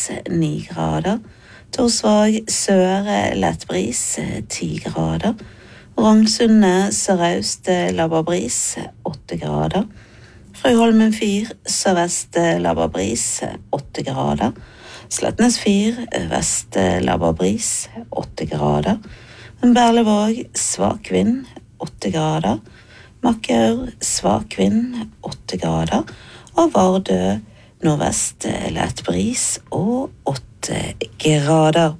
9 grader. Torsvåg sør lett bris 10 grader. Rongsundet sørøst laber bris 8 grader. Frøyholmen 4 sørvest laber bris 8 grader. Sletnes 4 vest laber bris 8 grader. Berlevåg svak vind 8 grader. Makkaur svak vind 8 grader. Og Vardø nordvest lett bris og 8 grader.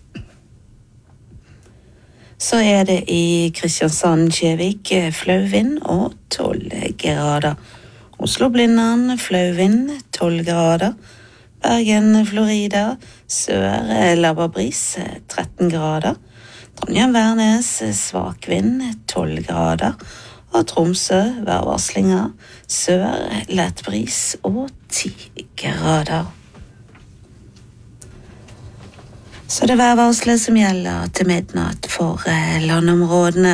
Så det i Kristiansand, Kjevik, flau vind og 12 grader. Oslo-Blindern, flau vind, 12 grader. Bergen, Florida, sør laber bris, 13 grader. Trondheim-Værnes, svak vind, 12 grader. Og Tromsø, værvarslinger, sør lett bris og 10 grader. Så det værvarslet som gjelder til midnatt for landområdene.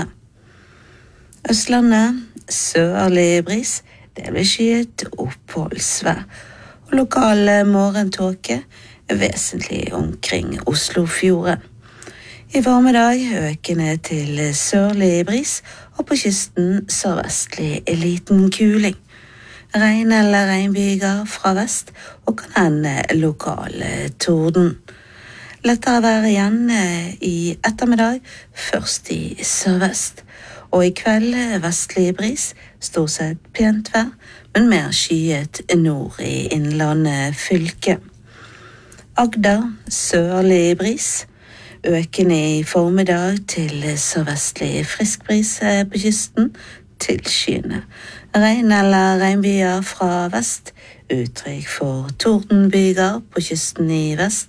Østlandet, sørlig bris, det blir skyet oppholdsvær. Og lokal morgentåke vesentlig omkring Oslofjorden. I formiddag økende til sørlig bris, og på kysten sørvestlig liten kuling. Regn eller regnbyger fra vest, og kan hende lokal torden. Lettere vær igjen i ettermiddag, først i sørvest. Og i kveld vestlig bris, stort sett pent vær, men mer skyet nord i innlandet fylke. Agder, sørlig bris, økende i formiddag til sørvestlig frisk bris på kysten, tilskyende. Regn eller regnbyger fra vest, uttrykk for tordenbyger på kysten i vest.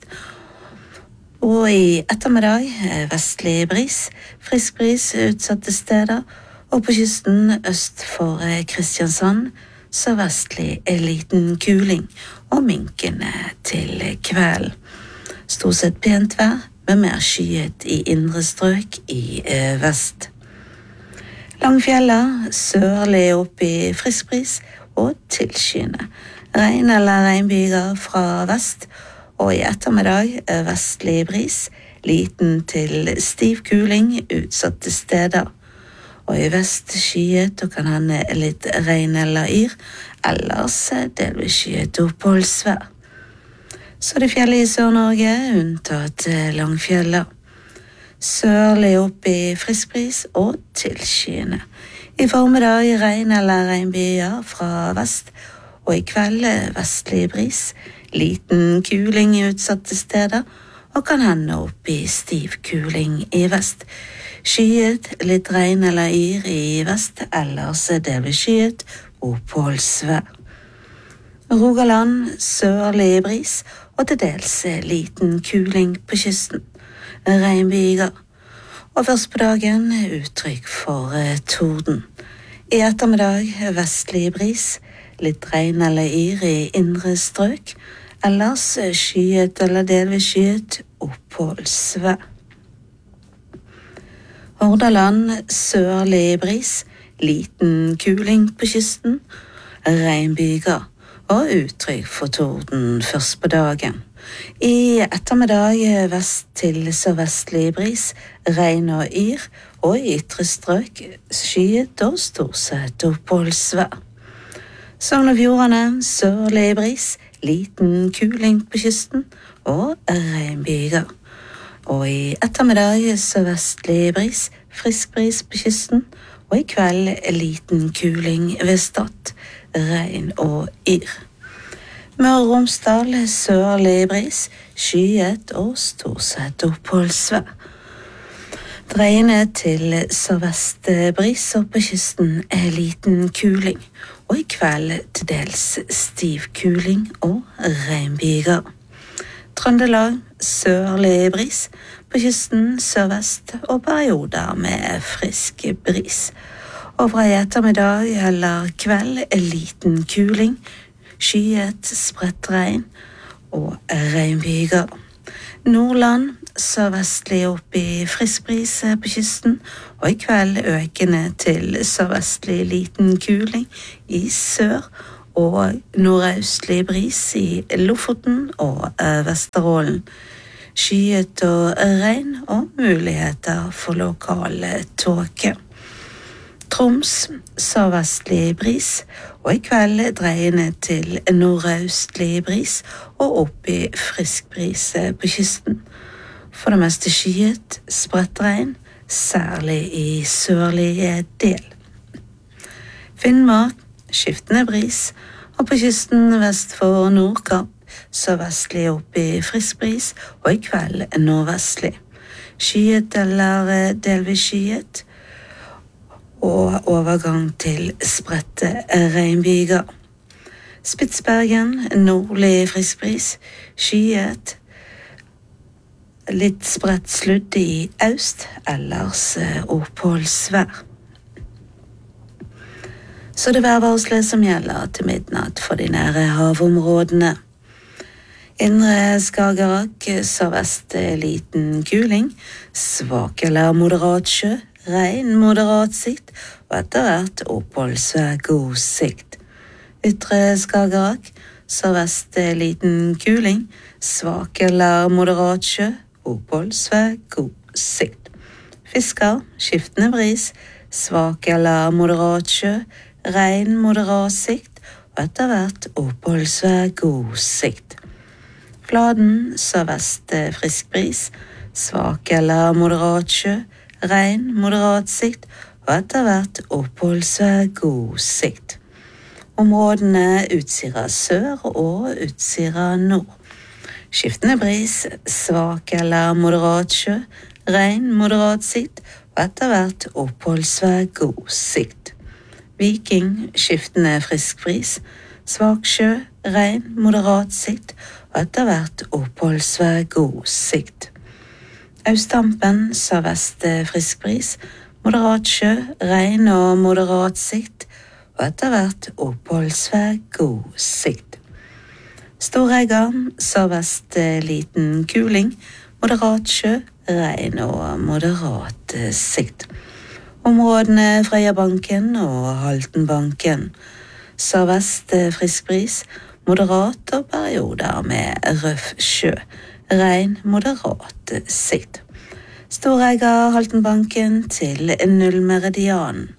Og i ettermiddag vestlig bris, frisk bris utsatte steder, og på kysten øst for Kristiansand, sørvestlig liten kuling og minkende til kveld. Stort sett pent vær, med mer skyet i indre strøk i vest. Langfjellet, sørlig opp i frisk bris og tilskyende. Regn eller regnbyger fra vest, og i ettermiddag vestlig bris, liten til stiv kuling utsatte steder. Og i vest skyet og kan hende litt regn eller yr, ellers delvis skyet oppholdsvær. Så det fjellet i Sør-Norge unntatt Langfjellet. Sørlig opp i frisk bris og tilskyende. I formiddag regn eller regnbyger fra vest, og i kveld vestlig bris, liten kuling i utsatte steder, og kan hende opp i stiv kuling i vest. Skyet, litt regn eller yr i vest, ellers delvis skyet, oppholdsvær. Rogaland, sørlig bris, og til dels liten kuling på kysten. Regnbyger. Og først på dagen uttrykk for torden. I ettermiddag vestlig bris, litt regn eller yr i indre strøk, ellers skyet eller delvis skyet, oppholdsvær. Hordaland, sørlig bris, liten kuling på kysten, regnbyger og uttrykk for torden først på dagen. I ettermiddag vest til sørvestlig bris, regn og yr, og i ytre strøk skyet og stort sett oppholdsvær. Sogn og Fjordane, sørlig bris, liten kuling på kysten og regnbyger. Og i ettermiddag sørvestlig bris, frisk bris på kysten, og i kveld liten kuling ved Stad, regn og yr. Møre og Romsdal, sørlig bris, skyet og stort sett oppholdsvær. Dreiende til sørvest bris, og på kysten liten kuling, og i kveld til dels stiv kuling og regnbyger. Trøndelag, sørlig bris, på kysten sørvest og perioder med frisk bris. Og fra i ettermiddag eller kveld liten kuling, skyet, spredt regn og regnbyger. Nordland, sørvestlig opp i frisk bris på kysten, og i kveld økende til sørvestlig liten kuling i sør og nordøstlig bris i Lofoten og Vesterålen. Skyet og regn og muligheter for lokal tåke. Troms sørvestlig bris, og i kveld dreiende til nordøstlig bris og opp i frisk bris på kysten. For det meste skyet, spredt regn, særlig i sørlige del. Finnmark, skiftende bris, og på kysten vest for Nordkapp, sørvestlig opp i frisk bris, og i kveld nordvestlig. Skyet eller delvis skyet, og overgang til spredte regnbyger. Spitsbergen, nordlig frisk bris, skyet, litt spredt sludd i øst, ellers oppholdsvær. Så det værvarselet som gjelder til midnatt for de nære havområdene. Indre Skagerrak, sørvest liten kuling, svak eller moderat sjø, regn, moderat sikt, og etter hvert oppholdsvær, god sikt. Ytre Skagerrak, sørvest liten kuling, svak eller moderat sjø, oppholdsvær, god sikt. Fisker, skiftende bris, svak eller moderat sjø, regn, moderat sikt, og etter hvert oppholdsvær, god sikt. Fladen, sørvest frisk bris, svak eller moderat sjø, regn, moderat sikt, og etter hvert oppholdsvær, god sikt. Områdene Utsira sør og Utsira nord. Skiftende bris, svak eller moderat sjø, regn, moderat sikt, og etter hvert oppholdsvær, god sikt. Viking, skiftende frisk bris, svak sjø, regn, moderat sikt, og etter hvert oppholdsvær, god sikt. Austtampen, sørvest frisk bris, moderat sjø, regn og moderat sikt, og etter hvert oppholdsvær, god sikt. Storegga, sørvest liten kuling, moderat sjø, regn og moderat sikt. Områdene Frøyabanken og Haltenbanken. Sørvest frisk bris, moderat og perioder med røff sjø. Regn, moderat sikt. Storegga Haltenbanken til nullmeridianen.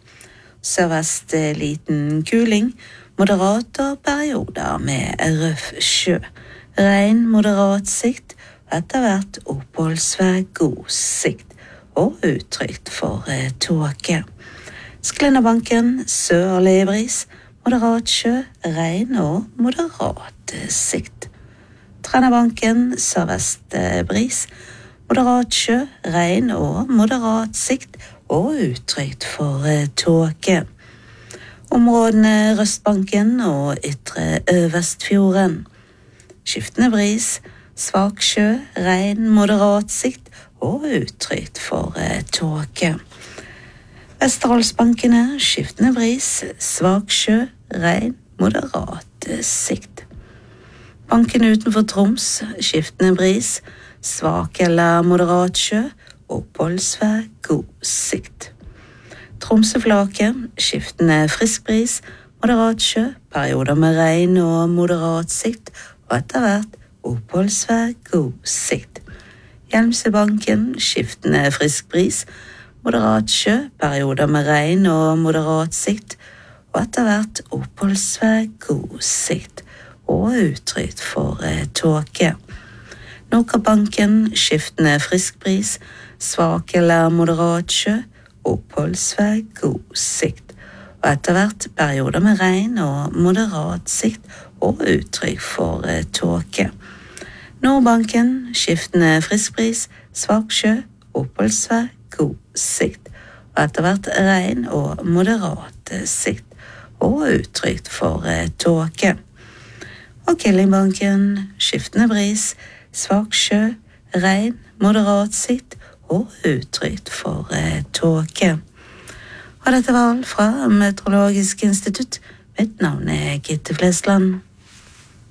Sørvest liten kuling, moderat og perioder med røff sjø. Regn, moderat sikt, og etter hvert oppholdsvær, god sikt. Og utrygt for tåke. Sklenderbanken, sørlig bris, moderat sjø, regn og moderat sikt. Trennabanken, sørvest bris, moderat sjø, regn og moderat sikt, og utrygt for tåke. Områdene Røstbanken og Ytre Vestfjorden. Skiftende bris, svak sjø, regn, moderat sikt, og utrygt for tåke. Vesterålsbankene, skiftende bris, svak sjø, regn, moderat sikt. Bankene utenfor Troms, skiftende bris, svak eller moderat sjø, oppholdsvær, god sikt. Tromsøflaket, skiftende frisk bris, moderat sjø, perioder med regn og moderat sikt, og etter hvert oppholdsvær, god sikt. Hjelmsøbanken, skiftende frisk bris, moderat sjø, perioder med regn og moderat sikt, og etter hvert oppholdsvær, god sikt, og utrygt for tåke. Nordkappbanken, skiftende frisk bris, svak eller moderat sjø, oppholdsvær, god sikt, og etter hvert perioder med regn og moderat sikt, og utrygt for tåke. Nordbanken, skiftende frisk bris, svak sjø, oppholdsvær, god sikt, og etter hvert regn og moderat sikt, og utrygt for tåke. Og Killingbanken, skiftende bris, svak sjø, regn, moderat sikt, og utrygt for tåke. Og dette var alt fra Meteorologisk institutt. Mitt navn Gitte Flesland.